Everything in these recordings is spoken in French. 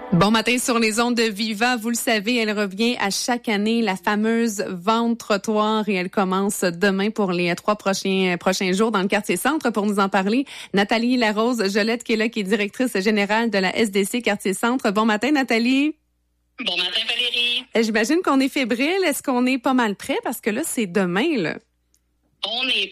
Bon matin sur les ondes de Viva. Vous le savez, elle revient à chaque année, la fameuse vente trottoir, et elle commence demain pour les 3 prochains jours dans le quartier centre. Pour nous en parler, Nathalie Larose-Jolette qui est là, qui est directrice générale de la SDC quartier centre. Bon matin, Nathalie. Bon matin, Valérie. J'imagine qu'on est fébrile. Est-ce qu'on est pas mal prêt? Parce que là, c'est demain, là. On est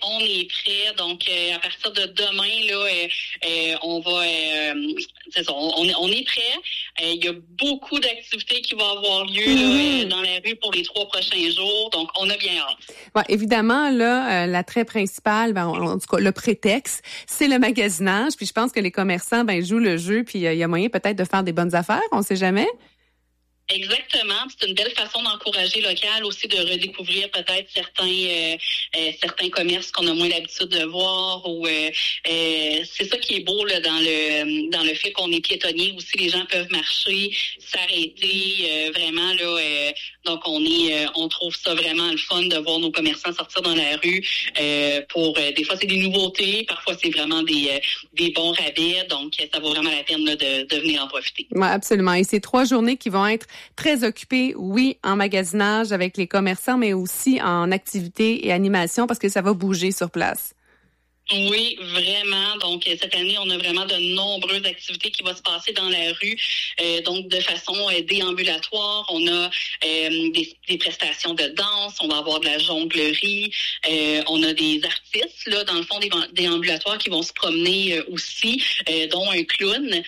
prêt. Donc, à partir de demain, là, on va, c'est ça, on est prêt. Il y a beaucoup d'activités qui vont avoir lieu là, dans la rue pour les 3 prochains jours. Donc, on a bien hâte. Ouais, évidemment, là, l'attrait principal, en tout cas, le prétexte, c'est le magasinage. Puis je pense que les commerçants, jouent le jeu. Puis il y a moyen peut-être de faire des bonnes affaires. On sait jamais. Exactement. C'est une belle façon d'encourager local aussi, de redécouvrir peut-être certains commerces qu'on a moins l'habitude de voir. Ou c'est ça qui est beau là, dans le fait qu'on est piétonnier aussi. Les gens peuvent marcher, s'arrêter, vraiment là. Donc on trouve ça vraiment le fun de voir nos commerçants sortir dans la rue. Pour des fois c'est des nouveautés, parfois c'est vraiment des bons rabais. Donc ça vaut vraiment la peine là, de venir en profiter. Ouais, absolument. Et ces 3 journées qui vont être très occupé, oui, en magasinage avec les commerçants, mais aussi en activités et animation parce que ça va bouger sur place. Oui, vraiment. Donc, cette année, on a vraiment de nombreuses activités qui vont se passer dans la rue, donc de façon déambulatoire. On a des prestations de danse, on va avoir de la jonglerie, on a des artistes, là, dans le fond, des déambulatoires qui vont se promener aussi, dont un clown.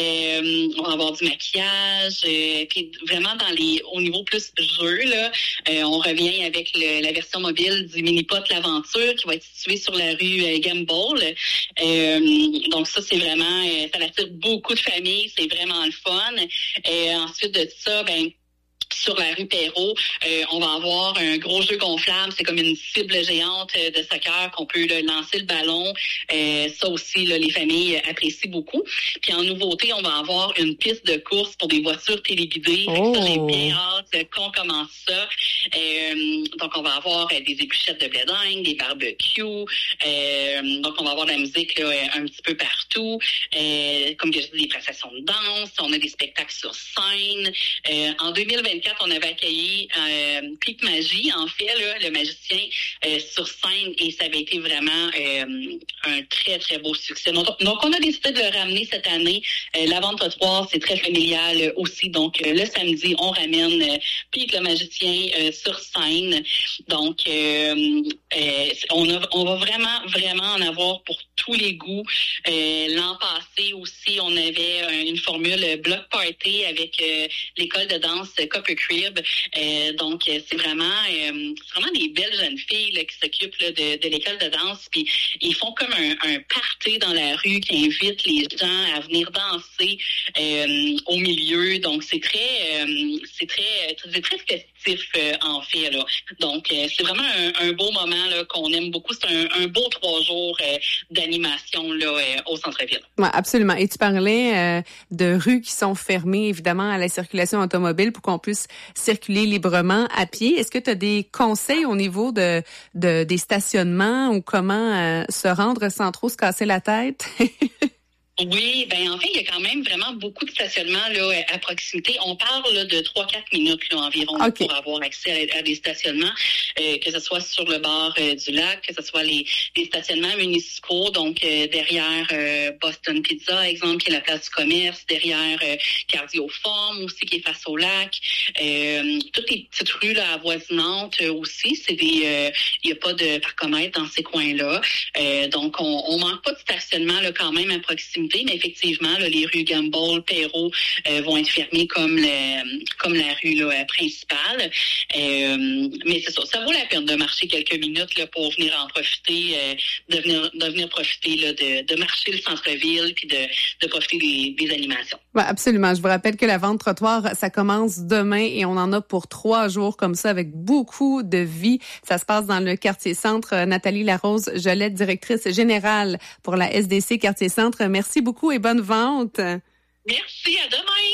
On va avoir du maquillage, puis vraiment au niveau plus jeu, là, on revient avec la version mobile du Mini-Pot L'Aventure qui va être située sur la rue Gamble. Donc ça, c'est vraiment, ça attire beaucoup de familles, c'est vraiment le fun. Ensuite de ça, sur la rue Perrault, on va avoir un gros jeu gonflable. C'est comme une cible géante de soccer qu'on peut lancer le ballon. Ça aussi, là, les familles apprécient beaucoup. Puis en nouveauté, on va avoir une piste de course pour des voitures téléguidées. Oh. Ça, j'ai bien hâte qu'on commence ça. Donc, on va avoir des épluchettes de blé d'Inde, des barbecues. Donc, on va avoir de la musique là, un petit peu partout. Comme je dis, des prestations de danse. On a des spectacles sur scène. En 2024, on avait accueilli Pic Magie, en fait, là, le magicien, sur scène, et ça avait été vraiment un très, très beau succès. Donc, on a décidé de le ramener cette année. La vente trottoir, c'est très familial aussi. Donc, le samedi, on ramène Pic le magicien sur scène. Donc, on va vraiment, vraiment en avoir pour tous les goûts. L'an passé aussi, on avait une formule block party avec l'école de danse Copper Crib. Donc, c'est vraiment des belles jeunes filles là, qui s'occupent là, de l'école de danse. Puis, ils font comme un party dans la rue qui invite les gens à venir danser au milieu. Donc, c'est très festif en fait. Là. Donc, c'est vraiment un beau moment là, qu'on aime beaucoup. C'est un beau 3 jours d'animation là, au centre-ville. Ouais, absolument. Et tu parlais de rues qui sont fermées, évidemment, à la circulation automobile pour qu'on puisse circuler librement à pied. Est-ce que tu as des conseils au niveau des stationnements ou comment se rendre sans trop se casser la tête? Oui, en fait, il y a quand même vraiment beaucoup de stationnements là, à proximité. On parle là, de 3-4 minutes là, environ Okay. pour avoir accès à des stationnements, que ce soit sur le bord du lac, que ce soit les stationnements municipaux, donc derrière Boston Pizza, exemple, qui est la place du commerce, derrière Cardioforme aussi, qui est face au lac. Toutes les petites rues là, avoisinantes aussi, il n'y a pas de parcomètre dans ces coins-là. Donc, on manque pas de stationnement là, quand même à proximité. Mais effectivement, là, les rues Gamble, Perrault vont être fermées comme la rue là, principale. Mais c'est ça, ça vaut la peine de marcher quelques minutes là, pour venir en profiter, de venir profiter là, de marcher le centre-ville puis de profiter des animations. Ouais, absolument. Je vous rappelle que la vente trottoir, ça commence demain et on en a pour 3 jours comme ça avec beaucoup de vie. Ça se passe dans le quartier centre. Nathalie Larose-Jolette, directrice générale pour la SDC quartier centre. Merci beaucoup et bonne vente. Merci, à demain.